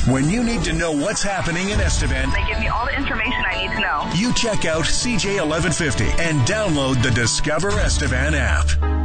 When you need to know what's happening in Estevan, They give me all the information I need to know. you check out CJ1150 and download the Discover Estevan app.